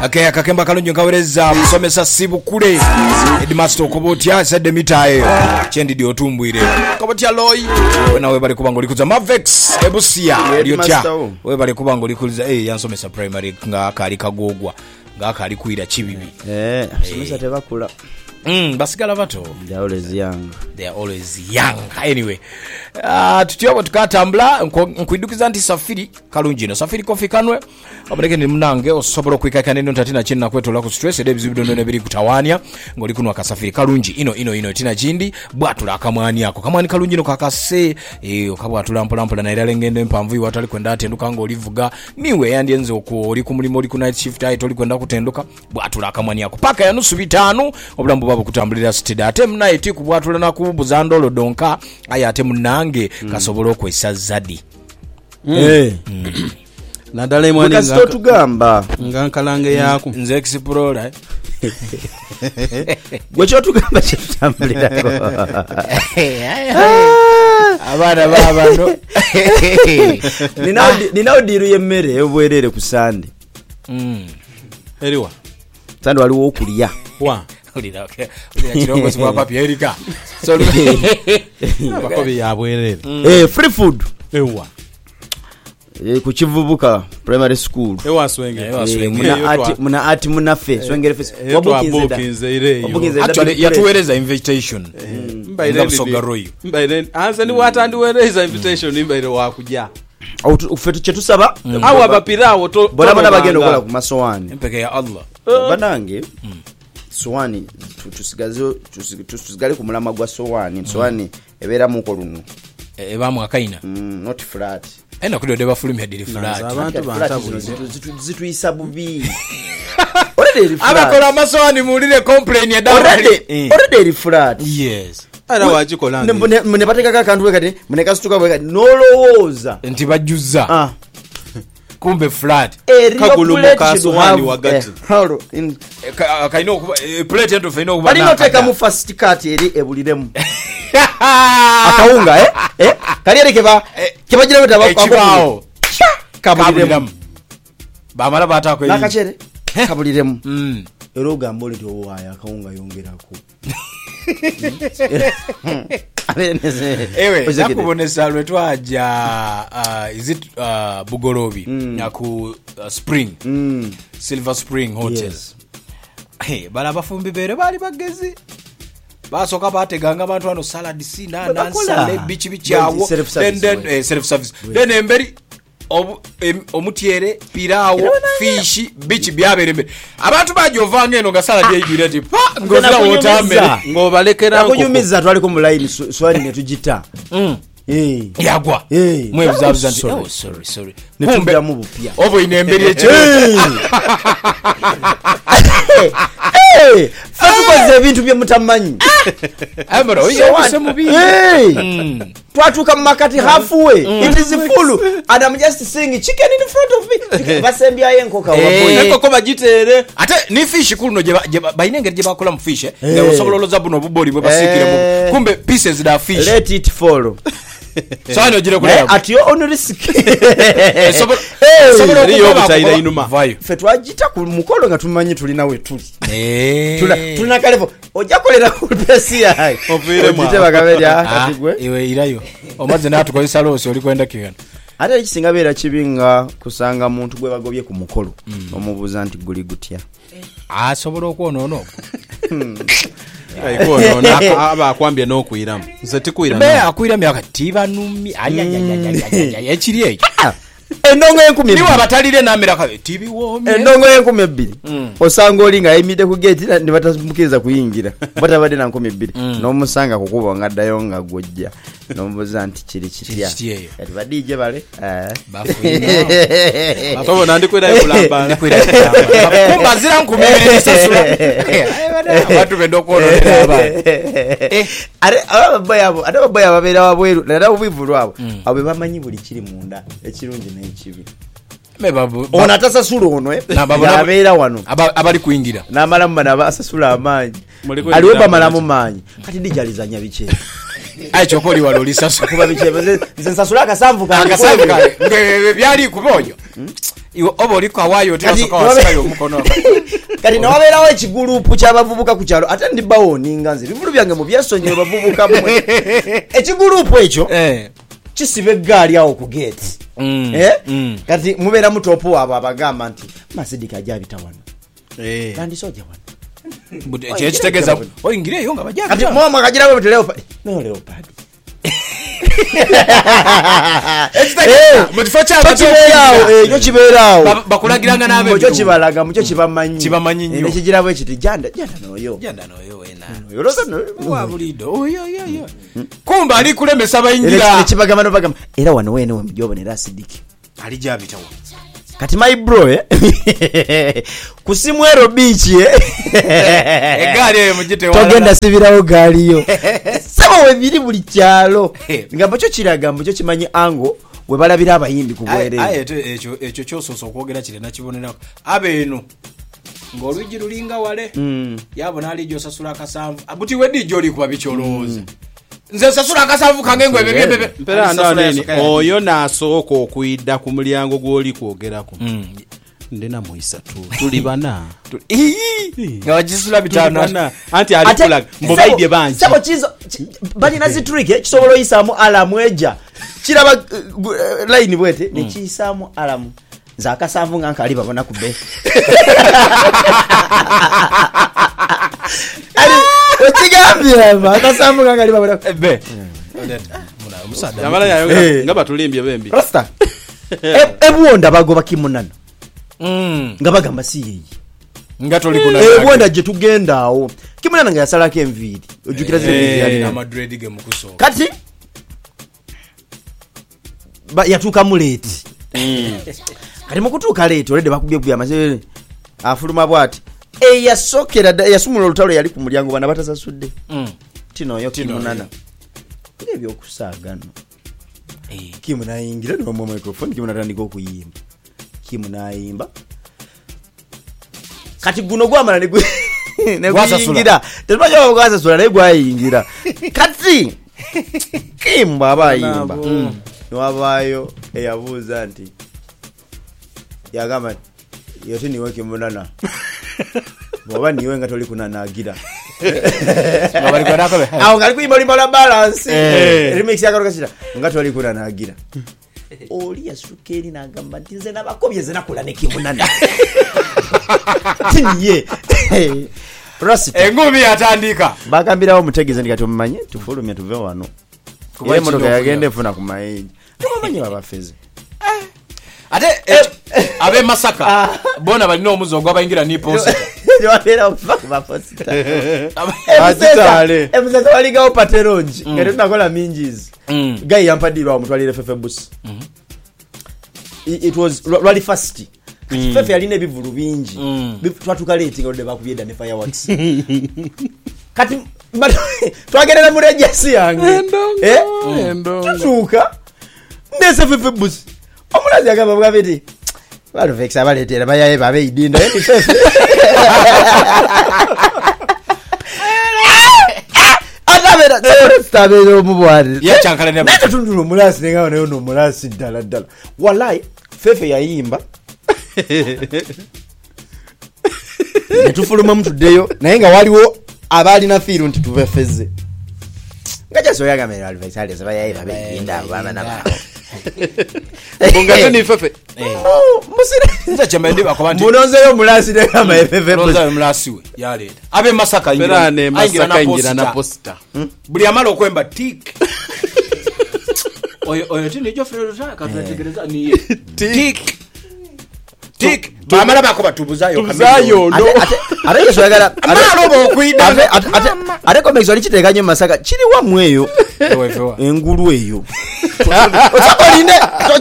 Akaya kakemba kalungi ngawereza musomesa sibukule Headmaster okobotya sadde mitayo chendi otumbwire kobotya loy nawe bali kubango likuza Mavex ebusia lyotya we bali kubango likuza yansomesa primary nga kali kagogwa nga kali kuira chibibi somesa tebakula basigala bato they are always young anyway tutyobo tukatambula nkuidukiza nti safiri kalungi no safiri kofi kanwe obuleke ni munange osobola kwikakana nno tatina chinna kwetola ku stress ebizibu nno biri kutawanya ngoli kunwa kasafiri kalungi ino tina jindi bwatula akamwani yako kamwani kalungi no kakase okabwatula mpolampola na ira ngende mpamvu iwatali kwenda atenduka ngo olivuga niwe yandyenze okwo oli ku mulimo oli ku night shift ayi toli kwenda kutenduka bwatula akamwani yako paka ya nusu bitano obulambu babo kutambulira stida ate mnaiti kubwatula na kubuza ndolo donka aya ate munange kasobola okwesa zadi nadale mwana nga tugamba nga nkalange yako nze explore gwe kyo tugamba kye tutambulirako abana babano ninawo diru y'emmere obwerere ku sande eriwa sande waliwo okulya wa ulira chirongozi kwa papi Erika so bakobi yabwerere free food ewa ku Kivubuka primary school ewa swenge muna ati munafe swengere face wabukinze ire actually yatuwereza invitation mbaire sogaroyo mbaire anza ni watandiwereza invitation mbaire wakujja ufetu chetusaba awa bapirawo to bona bagenda okola ku masowani mpeke ya Allah banange sowani tusigale ku mulama gwa sowani ebera muko luno ebamu akaina not flat ena kudo deba fulumya dili flat abantu bantabulize zituyisa bubi already flat abakola masowani mulire complain ya dawa already flat yes ara wajikola mune bateka kakantu wekati mune kasituka wekati nolowoza nti bajuza kumbe flat kagulumuka sowani wagati halo kaino plate ento fino bali noteka mu first cut eri ebuliremu akawunga kaliere kebagira betaba ekibao kabuliremu bamala batako yi nakachere kabuliremu ero gambo lito waya akawunga yongerako ewe nakubonesa lwetwaja Bugorobi naku Spring Silver Spring Hotel bala bafumbi bere bali bagezi basoka bateganga abantu ano salad sina nansale bichibichawo then self service then emberi omutiere pirawo fish bichi byaberembe abantu bajovanga eno ga salad yijira ti pa ngozira wotamere ngo balekera ngo kunyumiza twali ku line swali netujita yagwa mwebuzabuza nti sorry kumbe mu bupya obo inemberi echo fatukoze ebintu bye mutamanyi amaro yose mubi twatuka makati halfway it is full and I'm just seeing chicken in front of me basembya yenko kawaboye enko bagitere ate ni fish kuno je bainengere je bakola mu fish ngero sobololoza buno buboli bwe basikire mu kumbe pieces da fish let it fall Sano jire kula at your own risk sobolo riyo butaira inuma fetwajita ku mukolo nga tumanyi tulina we tuli tulina kalevo ojakolera ku pesi yayi ovire mwa bagabelya katigwe iwe irayo omaze natu ko isalosi oli kwenda kigana ate ekisinga beera kibinga kusanga muntu gwe bagobye ku mukolo omubuza nti guli gutya asobola okwonono aba akwambye n'okwiramu nze tikwira me akwira myaka tibanumi ekiri ekyo endongo 10,000 niwe abatalire namera kabe tibi womye endongo 10,000 osanga oli nga yimide ku gate ne batamukiriza kuyingira batabade na 10,000 n'omusanga kukuba ngaddayo nga gojja n'omubuza nti kiri kitya ati badije bale bafuyina batobo nandi kwera kulamba kumba zira nkumibiri sasula abantu bendo kono aba are abaya babera wabweru nada ubivulu abo abo bamanyi buli kiri munda ekirungi n'ekibi ona tasasula ono abeera wano abali kuyingira n'amalamu bano abasasula amaanyi aliwo bamalamu maanyi kati dijalizanya bike Ai chokoli walolisa kuba bichebe nsasula akasamvu kale byali kubonyo iwo obo liko awayo tirasoka wasikayo mukono kati nawaberawo ekigulupu ky'abavubuka ku kyalo ate ndibawo ninganze bivulu byange mu byesonye bavubuka mwe ekigulupu ekyo kisibe gaali awo ku gate kati mubeera mutopu abo abagamba nti Masidika ajabita wano kandi soja wano ekitegeza oyingireyo nga bajja kati mama kagirawo leopard no leopard ekyo kibeerawo bakulagiranga nabe ekyo kibalaga mukyo kibamanyi nnyo nekigirabo ekiti janda noyo wena wabulido kumba ali kulemesa bayingira nekibagamba nobagamba era wano wene wemujobonera Sidiki ali jabitawo kati my bro kusimwero beach egali eyo mujite wala togenda sibirawo galiyo sabo webiri buli kyalo ngambo kyo kiraga mbo kyo kimanyi ango we balabira abayimbi kubwere ekyo kyososo okwogera kire nakibonera abeno ng'olwigi lulinga wale yabona ali gyosasula akasanvu buti wedi gyoli kuba bikyoloozi nze sasula akasanvu kange ngwe bebe mpera nani oyo nasooka okuyidda ku mulyango gw'oli kwogerako ndina mu isatu tuli bana nga wajisula bitano anti alikula mbobaidye banji sabo chizo bali nazi trick kisobolo isamu alamu eja kiraba line bwete ne kisamu alamu za akasanvu nganka ali babona kube ali otigambye akasanvu nganka ali babona be musada yamala yayo ngaba tulimbye bembi rasta ebuonda bagoba kimunana nga bagamba si yeyi nga toli kuna ebonda je tugenda awo kimunana nga yasalako enviri ojukira zile yali na Madrid ge mukuso kati yatuka muleti kati mukutuka leti olede bakubye kubya amazere afuluma bwati yasokera yasumula olutalo yali ku mulyango bana batasasudde tino yo kimunana ebyo okusagano kimuna yingira no mu microphone kimuna tandika okuyimba kimunayimba kati guno gwamala negwasasula tebajo gwasasula negwayingira kati kimba abayimba nwabayo eyabuuza nti yagamba yote niwe kimunana baba niwe nga toli kunanagira baba liko nakobe aho ngali kuyimba la balance remix yako kasira nga toli kunanagira oli yasukeri nagamba nti nze nabakobye ze nakola ne kimunana tiye Rasta engumi atandika bakambirawo omutegeze ndikati omumanye tufulumye tuve wano kuba emotoka yagende funa kumayi tumanyi babafeze ate abe Masaka bona balina omuzo gwabayingira ni posta yawera ba posta atitale emuzaka waligawo pateronji ngere tunakola minjiz guy yampadira omutwalire fefe bus it was really fast fefe yaline bivulu bingi twatuka late ngode bakubyeda ne fireworks kati twagerera mu regisi yange tutuka ndese fefe bus omulazi agamba bwabiti balo vexa baletera bayaye babe idinda fefe atabera tabero mubwari ya chankala ne nato tundulo mulasi nenga nayo no mulasi dala wallahi fefe yayimba netufuluma mutuddeyo naye nga waliwo abali na firu nti tubefeze ngaja so yagamera advice ali zaba yayi babe inda bana na bunga ni fefe musire nza chemende bakobanti munonze yo mulasi ne kama fefe munonze mulasi we yaleta abe Masaka ingira ne Masaka ingira na posta buli amalo okwemba tik oyo tini jo frero taka tunategereza ni tik bamala bako batubuzayo kameyo no ate swagala amalo bokuida ate komexo likiteganye Masaka kiri wamweyo engulu eyo osakoline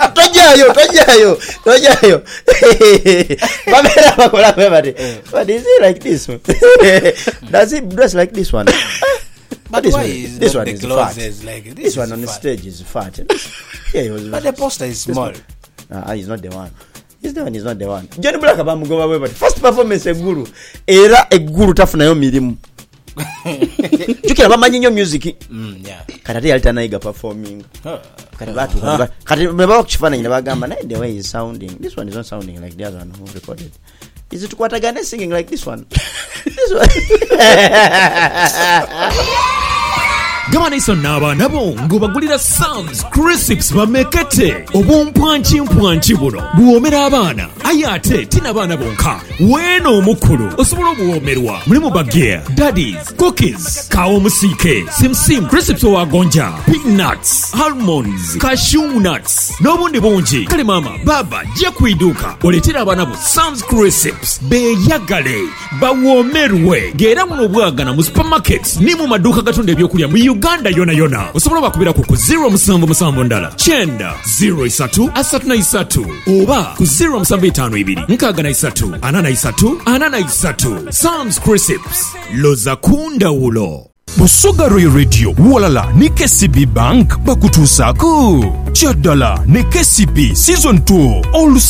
tojayo bamela bakola bebate but is it like this one does it dress like this one but this one is fat this one on the stage is fat yeah, but the poster is small he's not the one. He's not the one. Johnny Black abamugoba we but first performance eguru era eguru tafunayo mirimu jukira bamanyi nnyo music Yeah. kati ate yali tanayiga performing kati batuuka kati baba kukifaananyi ne bagamba naye the way is sounding this one is not sounding like the other one who recorded is it kwatagane singing like this one Gamanisa n'abaana bo ng'obagulira Sam's Crisps bamekete obumpwankimpwanki buno buwoomera abaana aye ate tina baana bonka weeno omukulu osobola obuwoomerwa mulimu bageya daddies cookies kawo omusiike simsim crisps owagonja peanuts almonds cashew nuts n'obundi bungi kale maama baba jja ku iduuka oleetera abaana bo Sam's Crisps beeyagale bawoomerwe ng'era muno obwagana mu supermarkets ni mu maduuka gatunda ebyokulya mu Uganda yona osobola bakubira ku 077 ndala 903 oba ku 0752 Sam's Crisps loza kundawulo Busoga Royal Radio Walala ne KCB Bank bakutuusaako kyaddala ne KCB Season 2